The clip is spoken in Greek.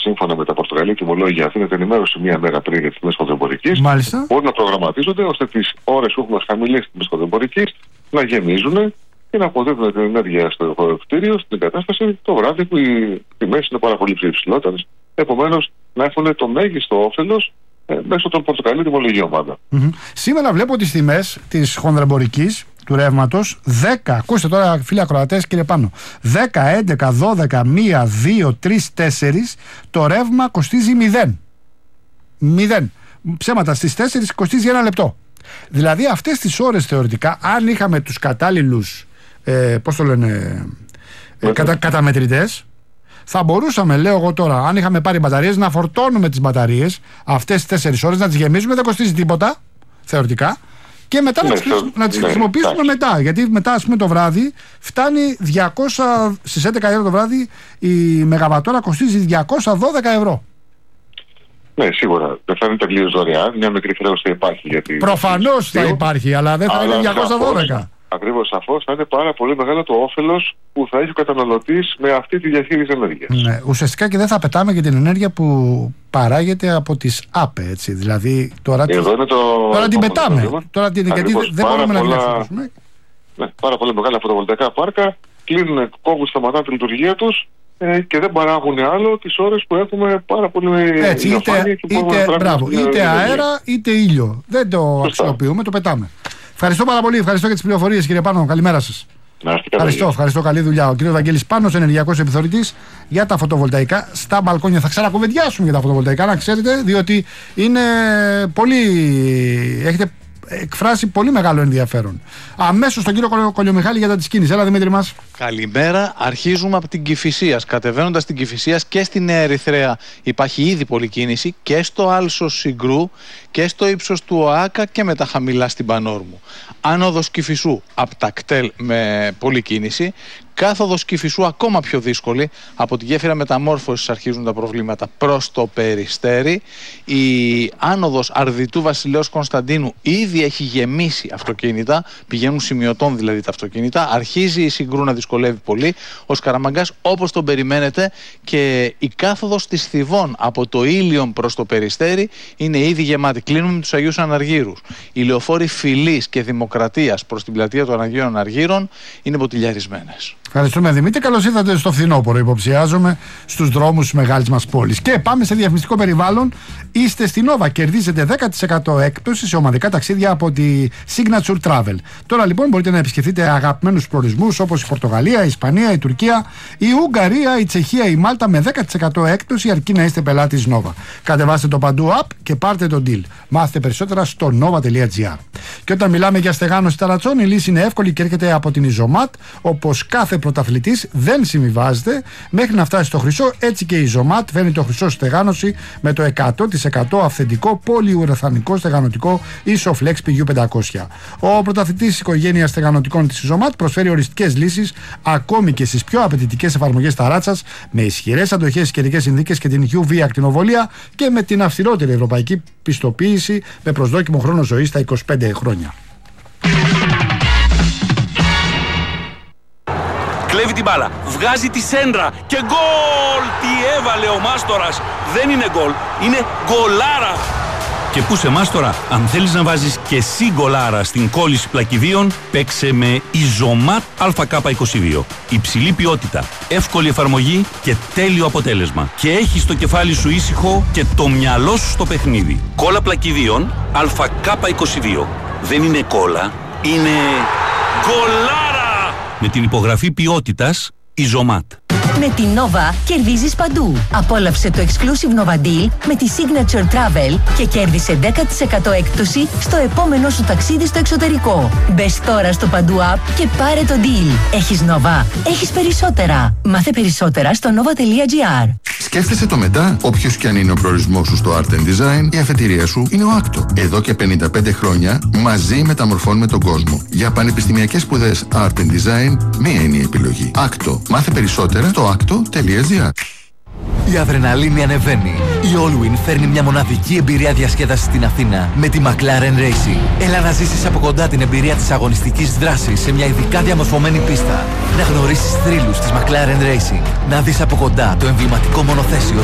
σύμφωνα με τα πορτογαλικά τιμολόγια, αφήνεται ενημέρωση μία μέρα πριν για τις τιμές χονδρεμπορικής, μπορούν να προγραμματίζονται ώστε τις ώρες που έχουμε χαμηλές τιμές χονδρεμπορικής να γεμίζουν και να αποδίδουν την ενέργεια στο κτίριο, στην εγκατάσταση, το βράδυ που οι τιμές είναι πάρα πολύ υψηλότερες. Επομένως, να έχουν το μέγιστο όφελος μέσω των πορτοκαλίων τιμολογίων πάντα. Σήμερα βλέπω τις τιμές της χονδρεμπορικής του ρεύματος 10, ακούστε τώρα φίλοι ακροατές, κύριε Πάνο, 10, 11, 12, 1, 2, 3, 4, το ρεύμα κοστίζει 0. Ψέματα, στις 4 κοστίζει 1 λεπτό. Δηλαδή αυτές τις ώρες θεωρητικά, αν είχαμε τους κατάλληλους καταμετρητές, θα μπορούσαμε, λέω εγώ τώρα, αν είχαμε πάρει μπαταρίες, να φορτώνουμε τις μπαταρίες αυτές τις 4 ώρες, να τις γεμίζουμε, δεν κοστίζει τίποτα θεωρητικά, και μετά να τις χρησιμοποιήσουμε μετά. Γιατί μετά, ας πούμε, το βράδυ φτάνει 200, στις 11 ευρώ το βράδυ η μεγαβατόρα κοστίζει 212 ευρώ. Ναι, σίγουρα. Δεν θα είναι τελείως δωρεάν. Μια μικρή χρέωση θα υπάρχει. Προφανώς θα υπάρχει, αλλά δεν θα είναι 212. Ακριβώς, σαφώς θα είναι πάρα πολύ μεγάλο το όφελος που θα έχει ο καταναλωτής με αυτή τη διαχείριση ενέργειας. Ναι, ουσιαστικά και δεν θα πετάμε και την ενέργεια που παράγεται από τις ΑΠΕ, έτσι. Δηλαδή τώρα την πετάμε. Γιατί δεν μπορούμε να διαχειριστούμε. Ναι, πάρα πολύ μεγάλα φωτοβολταϊκά πάρκα κλείνουν, κόβουν, σταματάνε τη λειτουργία τους και δεν παράγουν άλλο τις ώρες που έχουμε πάρα πολύ ηλιοφάνεια. Είτε αέρα είτε ήλιο. Δεν το αξιοποιούμε, το πετάμε. Ευχαριστώ πάρα πολύ, ευχαριστώ για τις πληροφορίες, κύριε Πάνο. Καλημέρα σας. Ευχαριστώ, καλή δουλειά. Ο κύριος Βαγγέλης Πάνος, ενεργειακός επιθεωρητής για τα φωτοβολταϊκά στα μπαλκόνια. Θα ξανακουβεντιάσουμε για τα φωτοβολταϊκά, να ξέρετε, διότι είναι πολύ. Έχετε εκφράσει πολύ μεγάλο ενδιαφέρον. Αμέσως τον κύριο Κολιομιχάλη για τα της κίνησης. Έλα, Δημήτρη μας. Καλημέρα. Αρχίζουμε από την Κηφισίας. Κατεβαίνοντας την Κηφισίας και στη Νέα Ερυθρέα υπάρχει ήδη πολλή κίνηση, και στο άλσος Συγκρού και στο ύψος του ΟΑΚΑ και μετά χαμηλά στην Πανόρμου. Άνοδος Κηφισού από τα κτέλ με πολλή κίνηση. Κάθοδος Κηφισού ακόμα πιο δύσκολη. Από τη γέφυρα μεταμόρφωσης αρχίζουν τα προβλήματα προς το Περιστέρι. Η άνοδος Αρδιτού Βασιλέως Κωνσταντίνου ήδη έχει γεμίσει αυτοκίνητα. Πηγαίνουν σημειωτών δηλαδή τα αυτοκίνητα. Αρχίζει η Συγκρού να δυσκολεύει πολύ. Ο Σκαραμαγκάς, όπως τον περιμένετε, και η κάθοδος της Θηβών από το Ήλιον προς το Περιστέρι είναι ήδη γεμάτη. Κλείνουμε με τους Αγίους Αναργύρους. Οι λεωφόροι Φυλής και Δημοκρατίας προς την πλατεία των Αγίων Αναργύρων είναι μποτιλιαρισμένες. Ευχαριστούμε, Δημήτρη. Καλώς ήρθατε στο φθινόπωρο, υποψιάζομαι, στους δρόμους της μεγάλης μας πόλης. Και πάμε σε διαφημιστικό περιβάλλον. Είστε στην Nova. Κερδίζετε 10% έκπτωση σε ομαδικά ταξίδια από τη Signature Travel. Τώρα λοιπόν μπορείτε να επισκεφτείτε αγαπημένους προορισμούς όπως η Πορτογαλία, η Ισπανία, η Τουρκία, η Ουγγαρία, η Τσεχία, η Μάλτα με 10% έκπτωση, αρκεί να είστε πελάτης Nova. Κατεβάστε το παντού app και πάρτε το deal. Μάθετε περισσότερα στο nova.gr. Και όταν μιλάμε για στεγάνωση ταρατσών, η λύση είναι εύκολη και έρχεται από την Ιζωμάτ. Όπως κάθε πρωταθλητής δεν συμβιβάζεται μέχρι να φτάσει στο χρυσό, έτσι και η Ιζωμάτ φέρνει το χρυσό στεγάνωση με το 100% αυθεντικό πολυουρεθανικό στεγανοτικό Isoflex PU500. Ο πρωταθλητής της οικογένειας στεγανοτικών της Ιζωμάτ προσφέρει οριστικές λύσεις ακόμη και στις πιο απαιτητικές εφαρμογές ταράτσας, με ισχυρές αντοχές στις καιρικές συνθήκες και την UV ακτινοβολία και με την αυστηρότερη ευρωπαϊκή πιστοποίηση με προσδόκιμο χρόνο ζωής στα 25 χρόνια. Κλέβει την μπάλα, βγάζει τη σέντρα και γκολ! Τι έβαλε ο Μάστορας! Δεν είναι γκολ, είναι γκολάρα! Και πού σε Μάστορα, αν θέλεις να βάζεις και εσύ γκολάρα στην κόλληση πλακιδίων, παίξε με Ιζωμάτ ΑΚ22. Υψηλή ποιότητα, εύκολη εφαρμογή και τέλειο αποτέλεσμα. Και έχεις το κεφάλι σου ήσυχο και το μυαλό σου στο παιχνίδι. Κόλλα πλακιδίων ΑΚ22. Δεν είναι κόλλα, είναι γκολάρα! Με την υπογραφή ποιότητας Ιζωμάτ. Με την Nova κερδίζεις παντού. Απόλαυσε το exclusive Nova Deal με τη Signature Travel και κέρδισε 10% έκπτωση στο επόμενο σου ταξίδι στο εξωτερικό. Μπες τώρα στο παντού app και πάρε το deal. Έχεις Nova, έχεις περισσότερα. Μάθε περισσότερα στο nova.gr. Σκέφτεσαι το μετά? Όποιος κι αν είναι ο προορισμός σου στο Art and Design, η αφετηρία σου είναι ο Άκτο. Εδώ και 55 χρόνια μαζί μεταμορφώνουμε τον κόσμο. Για πανεπιστημιακές σπουδές Art and Design, μία είναι η επιλογή. Άκτο. Μάθε περισσότερα στο acto.gr. Η αδρεναλίνη ανεβαίνει. Η Allwyn φέρνει μια μοναδική εμπειρία διασκέδασης στην Αθήνα με τη McLaren Racing. Έλα να ζήσεις από κοντά την εμπειρία της αγωνιστικής δράσης σε μια ειδικά διαμορφωμένη πίστα. Να γνωρίσεις θρύλους της McLaren Racing. Να δεις από κοντά το εμβληματικό μονοθέσιο